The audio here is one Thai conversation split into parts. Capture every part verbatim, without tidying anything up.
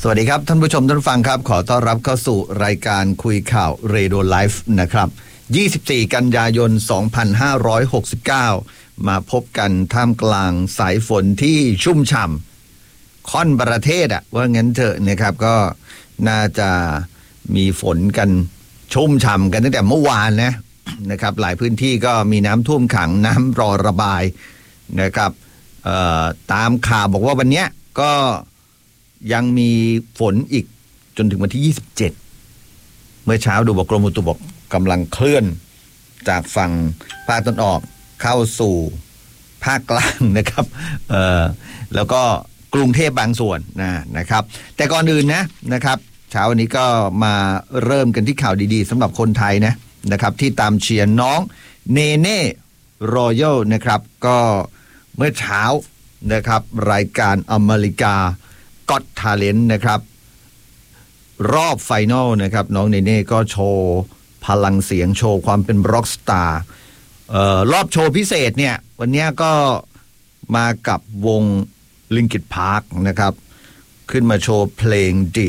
สวัสดีครับท่านผู้ชมท่านฟังครับขอต้อนรับเข้าสู่รายการคุยข่าวเรดิโอไลฟ์นะครับยี่สิบสี่กันยายนสองพันห้าร้อยหกสิบเก้ามาพบกันท่ามกลางสายฝนที่ชุ่มฉ่ำค่อนประเทศอะว่างั้นเถอะนะครับก็น่าจะมีฝนกันชุ่มฉ่ำกันตั้งแต่เมื่อวานนะนะครับหลายพื้นที่ก็มีน้ำท่วมขังน้ำรอระบายนะครับตามข่าวบอกว่าวันนี้ก็ยังมีฝนอีกจนถึงวันที่ยี่สิบเจ็ดเมื่อเช้าดูบอกกรมอุตุบอกกำลังเคลื่อนจากฝั่งภาคตะวันออกเข้าสู่ภาคกลางนะครับเอ่อแล้วก็กรุงเทพบางส่วนนะนะครับแต่ก่อนอื่นนะนะครับเช้าวันนี้ก็มาเริ่มกันที่ข่าวดีๆสำหรับคนไทยนะนะครับที่ตามเชียร์น้องเนเน่รอยัลนะครับก็เมื่อเช้านะครับรายการอเมริกาก็อตทาเลนต์นะครับรอบไฟนอลนะครับน้องเนเน่ก็โชว์พลังเสียงโชว์ความเป็นร็อกสตาร์เอ่อรอบโชว์พิเศษเนี่ยวันนี้ก็มากับวง Linkin Park นะครับขึ้นมาโชว์เพลง The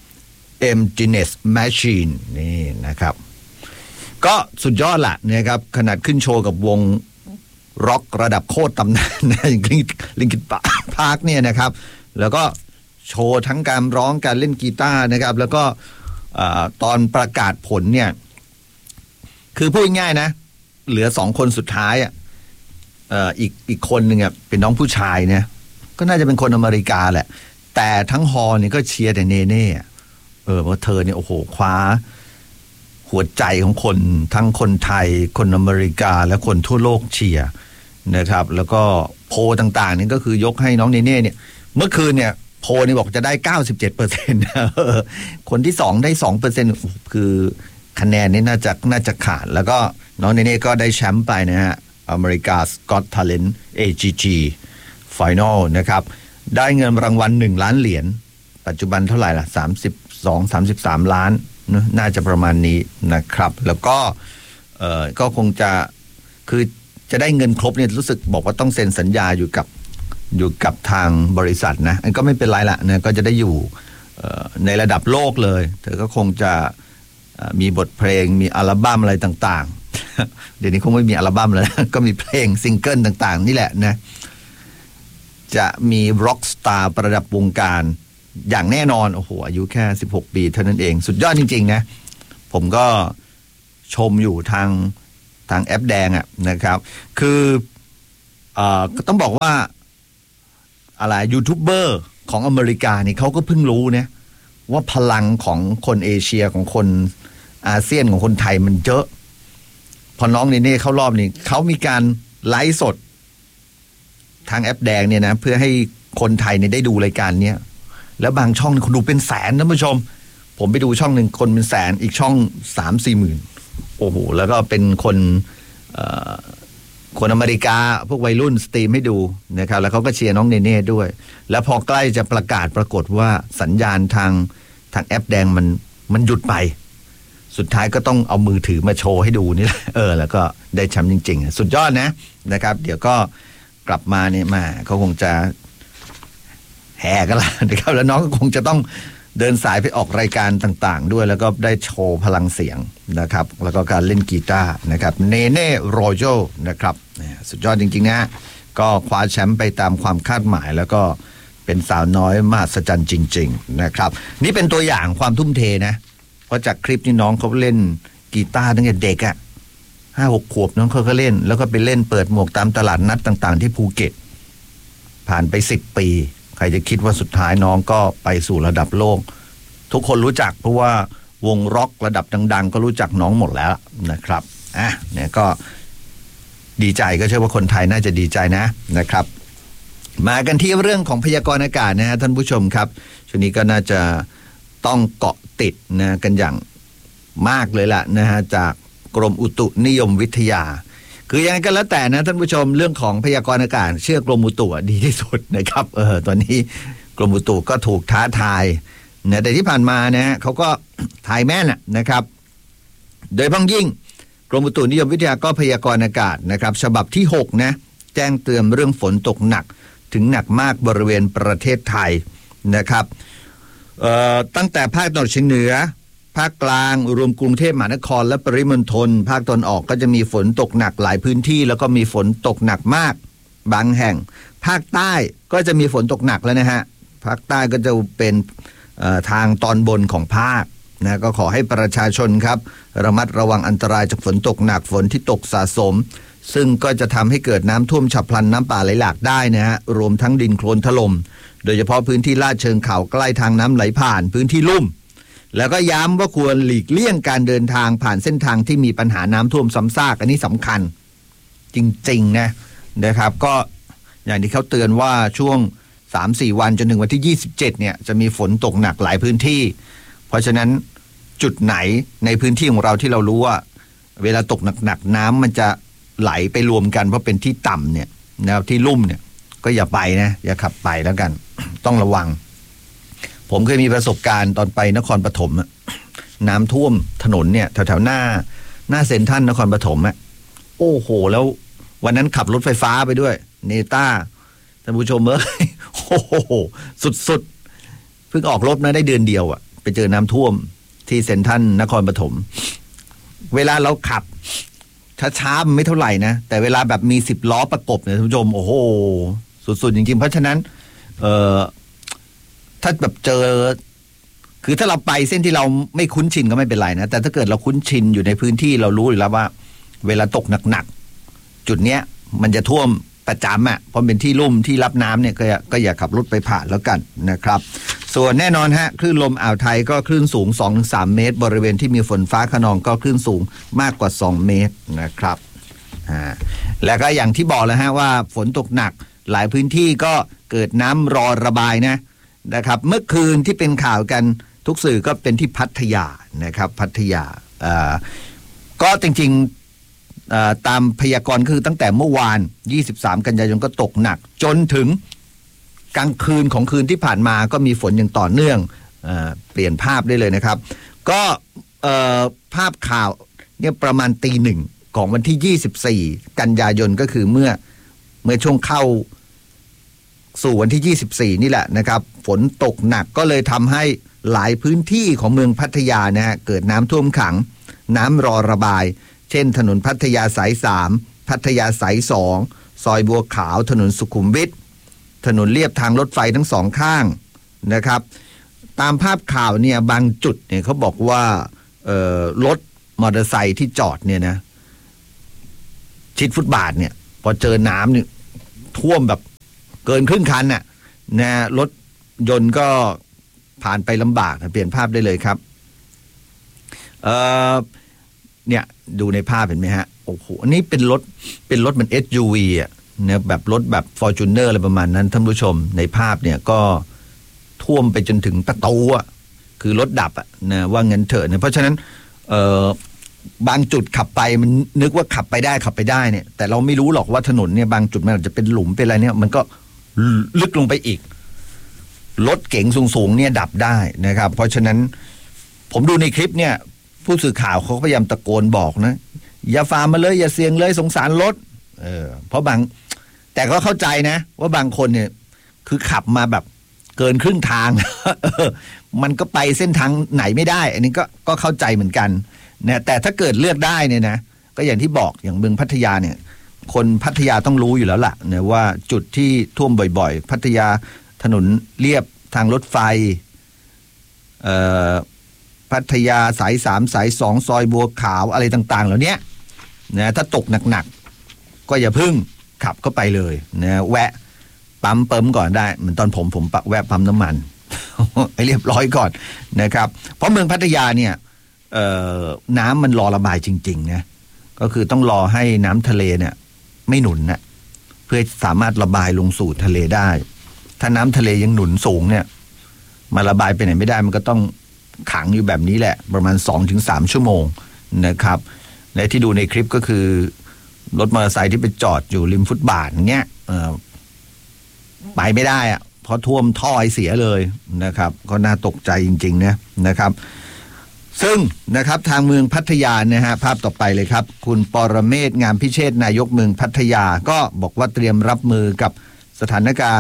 Emptiness Machine นี่นะครับก็สุดยอดละนะครับขนาดขึ้นโชว์กับวงร็อกระดับโคตรตำนานนะLinkin Park เนี่ยนะครับแล้วก็โชว์ทั้งการร้องการเล่นกีตาร์นะครับแล้วก็ตอนประกาศผลเนี่ยคือพูดง่ายๆนะเหลือสองคนสุดท้ายอ่ะอีกอีกคนหนึ่งอ่ะเป็นน้องผู้ชายเนี่ยก็น่าจะเป็นคนอเมริกาแหละแต่ทั้งฮอลเนี่ยก็เชียร์แต่เนเน่เออเพราะเธอเนี่ยโอ้โหคว้าหัวใจของคนทั้งคนไทยคนอเมริกาและคนทั่วโลกเชียร์นะครับแล้วก็โพลต่างๆนี่ก็คือยกให้น้องเนเน่เนี่ยเมื่อคืนเนี่ยโพลนี่บอกจะได้ เก้าสิบเจ็ดเปอร์เซ็นต์ คนที่สองได้ สองเปอร์เซ็นต์ คือคะแนนนี่น่าจะน่าจะขาดแล้วก็น้องเนเน่ก็ได้แชมป์ไปนะฮะอเมริกา Got Talent เอ จี จี Final นะครับได้เงินรางวัลหนึ่งล้านเหรียญปัจจุบันเท่าไหร่ล่ะสามสิบสอง สามสิบสามล้านนะน่าจะประมาณนี้นะครับแล้วก็เอ่อก็คงจะคือจะได้เงินครบเนี่ยรู้สึกบอกว่าต้องเซ็นสัญญาอยู่กับอยู่กับทางบริษัทนะอันก็ไม่เป็นไรละนะก็จะได้อยู่ในระดับโลกเลยเธอก็คงจะมีบทเพลงมีอัลบั้มอะไรต่างๆเดี๋ยวนี้คงไม่มีอัลบั้มแล้วนะก็มีเพลงซิงเกิลต่างๆนี่แหละนะจะมีร็อกสตาร์ประดับวงการอย่างแน่นอนโอ้โหอายุแค่สิบหกปีเท่านั้นเองสุดยอดจริงๆนะผมก็ชมอยู่ทางทางแอปแดงอ่ะนะครับคือเอ่อก็ต้องบอกว่าอะไรยูทูบเบอร์ของอเมริกานี่เขาก็เพิ่งรู้นะว่าพลังของคนเอเชียของคนอาเซียนของคนไทยมันเยอะพอน้องเนเน่เข้ารอบนี่เขามีการไลฟ์สดทางแอปแดงเนี่ยนะเพื่อให้คนไทยเนี่ยได้ดูรายการเนี้ยแล้วบางช่องคนดูเป็นแสนนะผู้ชมผมไปดูช่องหนึ่งคนเป็นแสนอีกช่องสามสี่หมื่นโอ้โหแล้วก็เป็นคนเอ่อคนอเมริกาพวกวัยรุ่นสตรีมให้ดูนะครับแล้วเขาก็เชียร์น้องเนเน่ด้วยแล้วพอใกล้จะประกาศปรากฏว่าสัญญาณทางทางแอปแดงมันมันหยุดไปสุดท้ายก็ต้องเอามือถือมาโชว์ให้ดูนี่แหละเออแล้วก็ได้แชมป์จริงๆสุดยอดนะนะครับเดี๋ยวก็กลับมาเนี่ยมาเขาคงจะแห่กันละนะครับแล้วน้องก็คงจะต้องเดินสายไปออกรายการต่างๆด้วยแล้วก็ได้โชว์พลังเสียงนะครับแล้วก็การเล่นกีตาร์นะครับเนเน่รอยัลนะครับสุดยอดจริงๆนะก็คว้าแชมป์ไปตามความคาดหมายแล้วก็เป็นสาวน้อยมหัศจรรย์จริงๆนะครับนี่เป็นตัวอย่างความทุ่มเทนะเพราะจากคลิปนี้น้องเขาเล่นกีตาร์ตั้งแต่เด็กอ่ะห้าหกขวบน้องเขาก็เล่นแล้วก็ไปเล่นเปิดหมวกตามตลาดนัดต่างๆที่ภูเก็ตผ่านไปสิบปีใครจะคิดว่าสุดท้ายน้องก็ไปสู่ระดับโลกทุกคนรู้จักเพราะว่าวงร็อกระดับดังๆก็รู้จักน้องหมดแล้วนะครับอ่ะเนี่ยก็ดีใจก็เชื่อว่าคนไทยน่าจะดีใจนะนะครับมากันที่เรื่องของพยากรณ์อากาศนะฮะท่านผู้ชมครับช่วงนี้ก็น่าจะต้องเกาะติดนะกันอย่างมากเลยล่ะนะฮะจากกรมอุตุนิยมวิทยาคือยังไงก็แล้วแต่นะท่านผู้ชมเรื่องของพยากรณ์อากาศเชื่อกรมอุตุดีที่สุดนะครับเออตอนนี้กรมอุตุก็ถูกท้าทายนะแต่ที่ผ่านมานะฮะเขาก็ทายแม่นนะครับโดยพ้องยิ่งกรมอุตุนิยมวิทยาก็พยากรณ์อากาศนะครับฉบับที่หกนะแจ้งเตือนเรื่องฝนตกหนักถึงหนักมากบริเวณประเทศไทยนะครับเอ่อตั้งแต่ภาคตะวันออกเฉียงเหนือภาคกลางรวมกรุงเทพมหานครและปริมณฑลภาคตะวันออกก็จะมีฝนตกหนักหลายพื้นที่แล้วก็มีฝนตกหนักมากบางแห่งภาคใต้ก็จะมีฝนตกหนักแล้วนะฮะภาคใต้ก็จะเป็นทางตอนบนของภาคนะก็ขอให้ประชาชนครับระมัดระวังอันตรายจากฝนตกหนักฝนที่ตกสะสมซึ่งก็จะทำให้เกิดน้ำท่วมฉับพลันน้ำป่าไหลหลากได้นะฮะรวมทั้งดินโคลนถล่มโดยเฉพาะพื้นที่ลาดเชิงเขาใกล้ทางน้ำไหลผ่านพื้นที่ลุ่มแล้วก็ย้ำว่าควรหลีกเลี่ยงการเดินทางผ่านเส้นทางที่มีปัญหาน้ำท่วมซ้ำซากอันนี้สำคัญจริงๆนะนะครับก็อย่างที่เขาเตือนว่าช่วง สามสี่ วันจนถึงวันที่ยี่สิบเจ็ดเนี่ยจะมีฝนตกหนักหลายพื้นที่เพราะฉะนั้นจุดไหนในพื้นที่ของเราที่เรารู้ว่าเวลาตกหนักๆน้ำมันจะไหลไปรวมกันเพราะเป็นที่ต่ำเนี่ยนะครับที่ลุ่มเนี่ยก็อย่าไปนะอย่าขับไปแล้วกัน ต้องระวังผมเคยมีประสบการณ์ตอนไปนครปฐมน้ำท่วมถนนเนี่ยแถวๆหน้าหน้าเซ็นทรัลนครปฐมอ่ะโอ้โหแล้ววันนั้นขับรถไฟฟ้าไปด้วยเนต้าท่านผู้ชมเอ้ยโอ้โหสุดๆเพิ่งออกรถนะได้เดือนเดียวอ่ะไปเจอน้ำท่วมที่เซ็นทรัลนครปฐมเวลาเราขับช้าๆมันไม่เท่าไหร่นะแต่เวลาแบบมีสิบล้อประกบเนี่ยท่านผู้ชมโอ้โหสุดๆจริงๆเพราะฉะนั้นเอ่อถ้าแบบเจอคือถ้าเราไปเส้นที่เราไม่คุ้นชินก็ไม่เป็นไรนะแต่ถ้าเกิดเราคุ้นชินอยู่ในพื้นที่เรารู้อยู่แล้วว่าเวลาตกหนักๆจุดเนี้ยมันจะท่วมประจำอ่ะเพราะเป็นที่ลุ่มที่รับน้ำเนี่ยก็ก็อย่าขับรถไปผ่านแล้วกันนะครับส่วนแน่นอนฮะคลื่นลมอ่าวไทยก็คลื่นสูง สองถึงสาม เมตรบริเวณที่มีฝนฟ้าคะนองก็คลื่นสูงมากกว่าสองเมตรนะครับอ่าแล้วก็อย่างที่บอกแล้วฮะว่าฝนตกหนักหลายพื้นที่ก็เกิดน้ำรอระบายนะนะครับเมื่อคืนที่เป็นข่าวกันทุกสื่อก็เป็นที่พัทยานะครับพัทยาอ่าก็จริงๆตามพยากรณ์คือตั้งแต่เมื่อวานยี่สิบสามกันยายนก็ตกหนักจนถึงกลางคืนของคืนที่ผ่านมาก็มีฝนอย่างต่อเนื่องเอ่อเปลี่ยนภาพได้เลยนะครับก็ภาพข่าวเนี่ยประมาณตีหนึ่งของวันที่ยี่สิบสี่กันยายนก็คือเมื่อเมื่อช่วงเข้าสู่วันที่ยี่สิบสี่นี่แหละนะครับฝนตกหนักก็เลยทำให้หลายพื้นที่ของเมืองพัทยานะฮะเกิดน้ำท่วมขังน้ำรอระบายเช่นถนนพัทยาสายสามพัทยาสายสองซอยบัวขาวถนนสุขุมวิทถนนเลียบทางรถไฟทั้งสองข้างนะครับตามภาพข่าวเนี่ยบางจุดเนี่ยเขาบอกว่าเอ่อรถมอเตอร์ไซค์ที่จอดเนี่ยนะชิดฟุตบาทเนี่ยพอเจอน้ำเนี่ยท่วมแบบเกินครึ่งคันน่ะนะรถยนต์ก็ผ่านไปลำบากเปลี่ยนภาพได้เลยครับเอ่อเนี่ยดูในภาพเห็นไหมฮะโอ้โหอันนี้เป็นรถเป็นรถมัน เอส ยู วี อ่ะนะแบบรถแบบ Fortuner อะไรประมาณนั้นท่านผู้ชมในภาพเนี่ยก็ท่วมไปจนถึงประตูอ่ะคือรถดับอ่ะนะว่างั้นเถอะนะเพราะฉะนั้นเอ่อบางจุดขับไปมันนึกว่าขับไปได้ขับไปได้เนี่ยแต่เราไม่รู้หรอกว่าถนนเนี่ยบางจุดมันอาจจะเป็นหลุมเป็นอะไรเนี่ยมันก็ลึกลงไปอีกรถเก๋งสูงๆเนี่ยดับได้นะครับเพราะฉะนั้นผมดูในคลิปเนี่ยผู้สื่อข่าวเขาพยายามตะโกนบอกนะอย่าฝ่ามาเลยอย่าเสี่ยงเลยสงสารรถเออเพราะบางแต่ก็เข้าใจนะว่าบางคนเนี่ยคือขับมาแบบเกินครึ่งทาง มันก็ไปเส้นทางไหนไม่ได้อันนี้ก็ก็เข้าใจเหมือนกันนะแต่ถ้าเกิดเลือกได้เนี่ยนะก็อย่างที่บอกอย่างเมืองพัทยาเนี่ยคนพัทยาต้องรู้อยู่แล้วล่ะนะว่าจุดที่ท่วมบ่อยๆพัทยาถนนเลียบทางรถไฟเอ่อพัทยาสายสามสายสองซอยบัวขาวอะไรต่างๆเหล่านี้นะถ้าตกหนักๆก็อย่าพึ่งขับเข้าไปเลยนะแวะปั๊มเปิมก่อนได้เหมือนตอนผมผมแวะปั๊มน้ำมัน ให้เรียบร้อยก่อนนะครับเพราะเมืองพัทยาเนี่ยเอ่อน้ำมันรอระบายจริงๆนะก็คือต้องรอให้น้ำทะเลเนี่ยไม่หนุนนะเพื่อสามารถระบายลงสู่ทะเลได้ถ้าน้ำทะเลยังหนุนสูงเนี่ยมาระบายไปไหนไม่ได้มันก็ต้องขังอยู่แบบนี้แหละประมาณ สองถึงสาม ชั่วโมงนะครับและที่ดูในคลิปก็คือรถมอเตอร์ไซค์ที่ไปจอดอยู่ริมฟุตบาทเงี้ยไปไม่ได้อะเพราะท่วมท่อไอเสียเลยนะครับก็น่าตกใจจริงๆนะนะครับซึ่งนะครับทางเมืองพัทยานะฮะภาพต่อไปเลยครับคุณปรเมศ งามพิเชษฐ์นายกเมืองพัทยาก็บอกว่าเตรียมรับมือกับสถานการณ์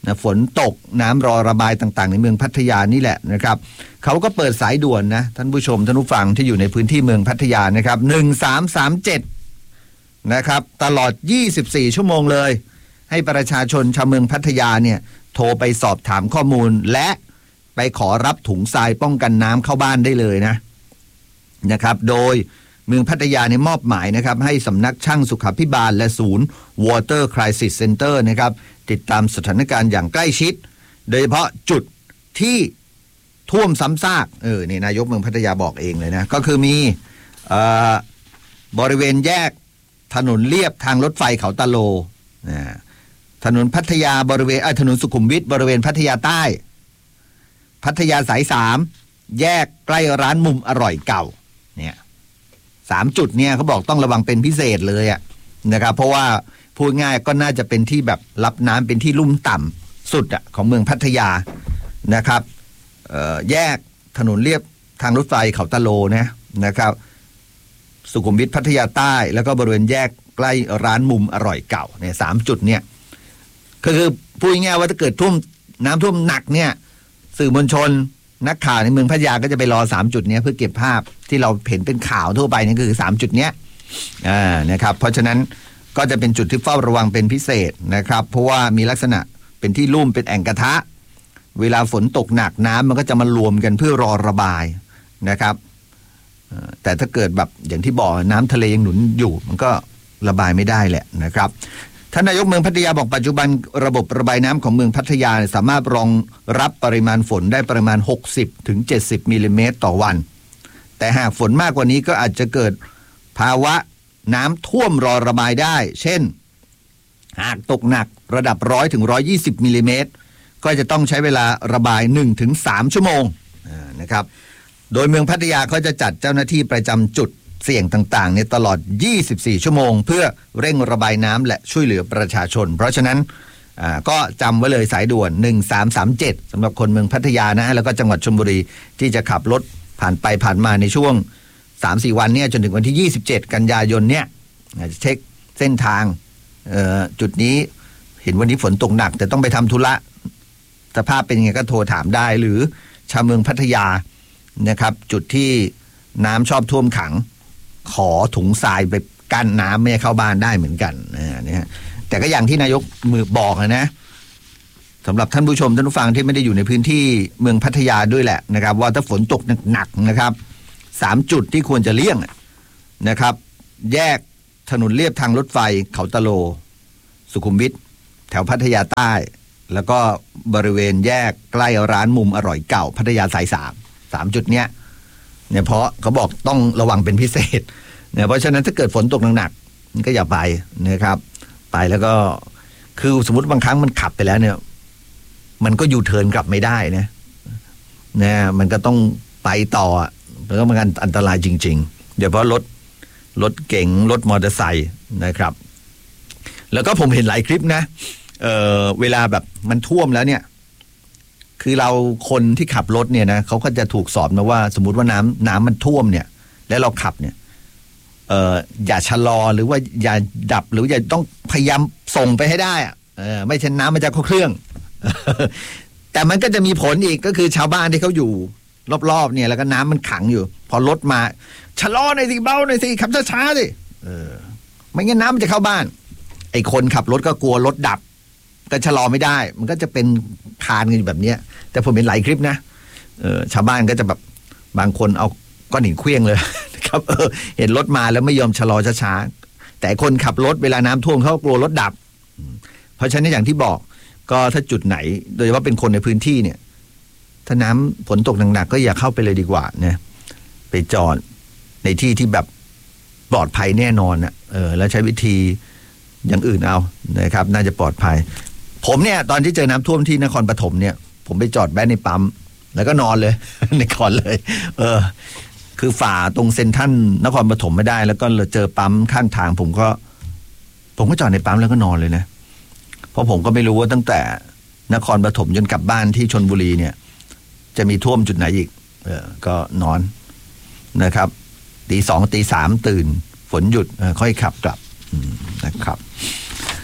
นะฝนตกน้ำรอระบายต่างๆในเมืองพัทยานี่แหละนะครับเขาก็เปิดสายด่วนนะท่านผู้ชมท่านผู้ฟังที่อยู่ในพื้นที่เมืองพัทยานะครับหนึ่งสามสามเจ็ดนะครับตลอดยี่สิบสี่ชั่วโมงเลยให้ประชาชนชาวเมืองพัทยาเนี่ยโทรไปสอบถามข้อมูลและไปขอรับถุงทรายป้องกันน้ำเข้าบ้านได้เลยนะนะครับโดยเมืองพัทยาในมอบหมายนะครับให้สำนักช่างสุขาภิบาลและศูนย์ Water Crisis Center นะครับติดตามสถานการณ์อย่างใกล้ชิดโดยเฉพาะจุดที่ท่วมซ้ำซากเออนี่นายกเมืองพัทยาบอกเองเลยนะก็คือมีบริเวณแยกถนนเลียบทางรถไฟเขาตะโลนะถนนพัทยาบริเวณถนนสุขุมวิทบริเวณพัทยาใต้พัทยาสายสามแยกใกล้ร้านมุมอร่อยเก่าเนี่ยสามจุดเนี่ยเขาบอกต้องระวังเป็นพิเศษเลยอะนะครับเพราะว่าพูดง่ายก็น่าจะเป็นที่แบบรับน้ำเป็นที่ลุ่มต่ำสุดอะของเมืองพัทยานะครับแยกถนนเลียบทางรถไฟเขาตะโลนะนะครับสุขุมวิทพัทยาใต้แล้วก็บริเวณแยกใกล้ร้านมุมอร่อยเก่าเนี่ยสามจุดเนี่ยก็คือพูดง่ายว่าถ้าเกิดท่วมน้ำท่วมหนักเนี่ยสื่อมวลชนนักข่าวในเมืองพัทยาก็จะไปรอสามจุดนี้เพื่อเก็บภาพที่เราเห็นเป็นข่าวทั่วไปนี่คือสามจุดเนี้ยอ่านะครับเพราะฉะนั้นก็จะเป็นจุดที่เฝ้าระวังเป็นพิเศษนะครับเพราะว่ามีลักษณะเป็นที่ลุ่มเป็นแอ่งกระทะเวลาฝนตกหนักน้ำมันก็จะมารวมกันเพื่อรอระบายนะครับแต่ถ้าเกิดแบบอย่างที่บอกน้ำทะเลยังหนุนอยู่มันก็ระบายไม่ได้แหละนะครับท่านนายกเมืองพัทยาบอกปัจจุบันระบบระบายน้ำของเมืองพัทยาสามารถรองรับปริมาณฝนได้ประมาณหกสิบถึงเจ็ดสิบมิลลิเมตรต่อวันแต่หากฝนมากกว่านี้ก็อาจจะเกิดภาวะน้ำท่วมรอระบายได้เช่นหากตกหนักระดับร้อยถึงร้อยยี่สิบมิลลิเมตรก็จะต้องใช้เวลาระบาย หนึ่งถึงสาม ชั่วโมงนะครับโดยเมืองพัทยาเขาจะจัดเจ้าหน้าที่ประจำจุดเสี่ยงต่างๆเนี่ยตลอดยี่สิบสี่ชั่วโมงเพื่อเร่งระบายน้ำและช่วยเหลือประชาชนเพราะฉะนั้นก็จำไว้เลยสายด่วนหนึ่งสามสามเจ็ดสำหรับคนเมืองพัทยานะแล้วก็จังหวัดชลบุรีที่จะขับรถผ่านไปผ่านมาในช่วง สามสี่ วันเนี่ยจนถึงวันที่ยี่สิบเจ็ดกันยายนเนี่ยจะเช็คเส้นทางจุดนี้เห็นวันนี้ฝนตกหนักแต่ต้องไปทำธุระสภาพเป็นยังไงก็โทรถามได้หรือชาวเมืองพัทยานะครับจุดที่น้ำชอบท่วมขังขอถุงทรายไปกั้นน้ำไม่ให้เข้าบ้านได้เหมือนกันนะฮะแต่ก็อย่างที่นายกมือบอกนะสำหรับท่านผู้ชมท่านผู้ฟังที่ไม่ได้อยู่ในพื้นที่เมืองพัทยาด้วยแหละนะครับว่าถ้าฝนตกหนักๆนะครับสามจุดที่ควรจะเลี่ยงนะครับแยกถนนเลียบทางรถไฟเขาตะโลสุขุมวิทแถวพัทยาใต้แล้วก็บริเวณแยกใกล้ร้านมุมอร่อยเก่าพัทยาสายสามสามจุดเนี้ยเนี่ยเพราะเขาบอกต้องระวังเป็นพิเศษเนี่ยเพราะฉะนั้นถ้าเกิดฝนตกหนักๆก็อย่าไปนะครับไปแล้วก็คือสมมติบางครั้งมันขับไปแล้วเนี่ยมันก็ยูเทิร์นกลับไม่ได้นะนะมันก็ต้องไปต่อแล้วก็มันอันตรายจริงๆเดี๋ยวเพราะรถรถเก๋งรถมอเตอร์ไซค์นะครับแล้วก็ผมเห็นหลายคลิปนะเออเวลาแบบมันท่วมแล้วเนี่ยคือเราคนที่ขับรถเนี่ยนะเขาก็จะถูกสอนมาว่าสมมุติว่าน้ำน้ำมันท่วมเนี่ยแล้วเราขับเนี่ยเอออย่าชะลอหรือว่าอย่าดับหรืออย่าต้องพยายามส่งไปให้ได้อะเออไม่เช่นน้ำมันจะเข้าเครื่อง แต่มันก็จะมีผลอีกก็คือชาวบ้านที่เขาอยู่รอบๆเนี่ยแล้วก็น้ำมันขังอยู่พอรถมาชะลอหน่อยสิเบาหน่อยสิขับช้าๆสิเออไม่งั้นน้ำมันจะเข้าบ้านไอ้คนขับรถก็กลัวรถดับก็ชะลอไม่ได้มันก็จะเป็นคานกันอยู่แบบนี้แต่ผมเห็นหลายคลิปนะเออชาวบ้านก็จะแบบบางคนเอาก้อนหินเคลื่องเลยนะครับเออเห็นรถมาแล้วไม่ยอมชะลอช้าๆแต่คนขับรถเวลาน้ำท่วมเขากลัวรถดับเพราะฉะนั้นอย่างที่บอกก็ถ้าจุดไหนโดยเฉพาะเป็นคนในพื้นที่เนี่ยถ้าน้ำฝนตกหนักๆก็อย่าเข้าไปเลยดีกว่าเนี่ยไปจอดในที่ที่แบบปลอดภัยแน่นอนนะเออแล้วใช้วิธีอย่างอื่นเอานะครับน่าจะปลอดภัยผมเนี่ยตอนที่เจอน้ำท่วมที่นครปฐมเนี่ยผมไปจอดแวะในปั๊มแล้วก็นอนเลย ในคอนเลยเออคือฝ่าตรงเซ็นทรัลนครปฐมไม่ได้แล้วก็เจอปั๊มข้างทางผมก็ผมก็จอดในปั๊มแล้วก็นอนเลยนะเพราะผมก็ไม่รู้ว่าตั้งแต่นครปฐมจนกลับบ้านที่ชลบุรีเนี่ยจะมีท่วมจุดไหนอีกเออก็นอนนะครับตีสองตีสามตื่นฝนหยุดค่อยขับกลับนะครับ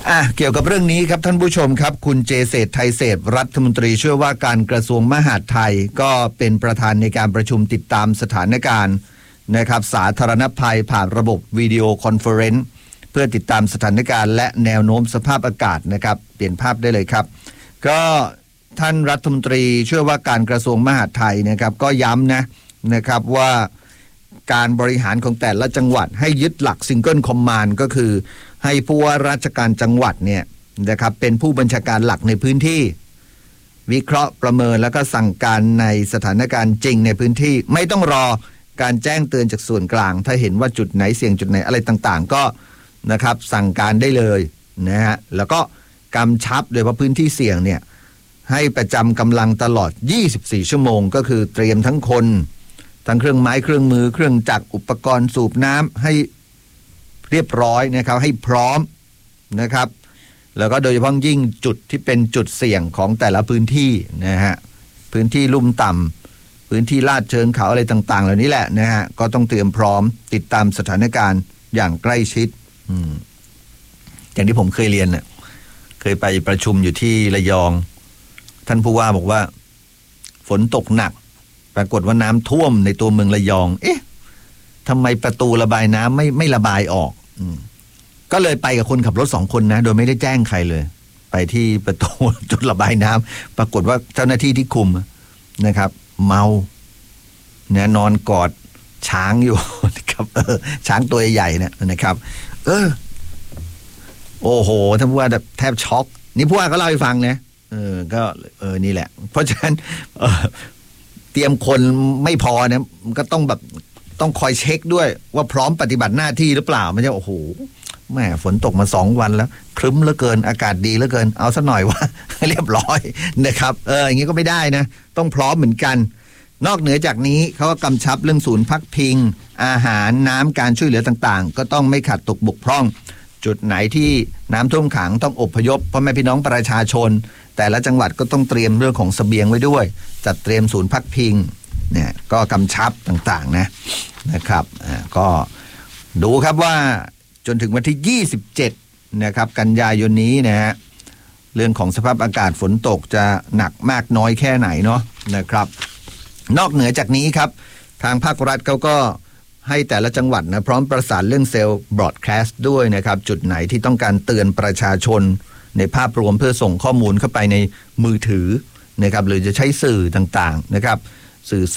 อ่ะเกี่ยวกับเรื่องนี้ครับท่านผู้ชมครับคุณเจเศรษฐ์ไทยเศรษฐ์รัฐมนตรีช่วยว่าการกระทรวงมหาดไทยก็เป็นประธานในการประชุมติดตามสถานการณ์นะครับสาธารณภัยผ่านระบบวิดีโอคอนเฟอเรนซ์เพื่อติดตามสถานการณ์และแนวโน้มสภาพอากาศนะครับเปลี่ยนภาพได้เลยครับก็ท่านรัฐมนตรีช่วยว่าการกระทรวงมหาดไทยนะครับก็ย้ำนะนะครับว่าการบริหารของแต่ละจังหวัดให้ยึดหลักซิงเกิลคอมมานด์ก็คือให้ผู้ว่าราชการจังหวัดเนี่ยนะครับเป็นผู้บัญชาการหลักในพื้นที่วิเคราะห์ประเมินแล้วก็สั่งการในสถานการณ์จริงในพื้นที่ไม่ต้องรอการแจ้งเตือนจากส่วนกลางถ้าเห็นว่าจุดไหนเสี่ยงจุดไหนอะไรต่างๆก็นะครับสั่งการได้เลยนะฮะแล้วก็กำชับโดยเฉพาะพื้นที่เสี่ยงเนี่ยให้ประจำกำลังตลอดยี่สิบสี่ชั่วโมงก็คือเตรียมทั้งคนทั้งเครื่องไม้เครื่องมือเครื่องจักรอุปกรณ์สูบน้ำให้เรียบร้อยนะครับให้พร้อมนะครับแล้วก็โดยเฉพาะยิ่งจุดที่เป็นจุดเสี่ยงของแต่ละพื้นที่นะฮะพื้นที่ลุ่มต่ำพื้นที่ลาดเชิงเขาอะไรต่างๆเหล่านี้แหละนะฮะก็ต้องเตรียมพร้อมติดตามสถานการณ์อย่างใกล้ชิดอืมอย่างที่ผมเคยเรียนเนี่ยเคยไปประชุมอยู่ที่ระยองท่านผู้ว่าบอกว่าฝนตกหนักปรากฏว่าน้ำท่วมในตัวเมืองระยองเอ๊ะทำไมประตูระบายน้ำไม่ไม่ระบายออกอืมก็เลยไปกับคนขับรถสองคนนะโดยไม่ได้แจ้งใครเลยไปที่ประตูจุดระบายน้ำปรากฏว่าเจ้าหน้าที่ที่คุมนะครับเมาเนี่ยนอนกอดช้างอยู่นะครับเออช้างตัวใหญ่ๆเนี่ยนะครับเออโอ้โหท่านผู้ว่าแทบช็อกนี่ผู้ว่าก็เล่าให้ฟังนะเออก็เออนี่แหละเพราะฉะนั้นเออเตรียมคนไม่พอนะมันก็ต้องแบบต้องคอยเช็คด้วยว่าพร้อมปฏิบัติหน้าที่หรือเปล่าไม่ใช่โอ้โหแม่ฝนตกมาสองวันแล้วครึ้มเหลือเกินอากาศดีเหลือเกินเอาซะหน่อยว่าเรียบร้อยนะครับเอออย่างงี้ก็ไม่ได้นะต้องพร้อมเหมือนกันนอกเหนือจากนี้เขาก็กำชับเรื่องศูนย์พักพิงอาหารน้ำการช่วยเหลือต่างๆก็ต้องไม่ขาดตกบกพร่องจุดไหนที่น้ำท่วมขังต้องอพยพพ่อแม่พี่น้องประชาชนแต่ละจังหวัดก็ต้องเตรียมเรื่องของเสบียงไว้ด้วยจัดเตรียมศูนย์พักพิงเนี่ยก็กำชับต่างๆนะนะครับอ่าก็ดูครับว่าจนถึงวันที่ยี่สิบเจ็ดนะครับกันยายนนี้นะฮะเรื่องของสภาพอากาศฝนตกจะหนักมากน้อยแค่ไหนเนาะนะครับนอกเหนือจากนี้ครับทางภาครัฐเขาก็ให้แต่ละจังหวัดนะพร้อมประสานเรื่องเซลล์บรอดแคสต์ด้วยนะครับจุดไหนที่ต้องการเตือนประชาชนในภาพรวมเพื่อส่งข้อมูลเข้าไปในมือถือนะครับหรือจะใช้สื่อต่างๆนะครับสื่อ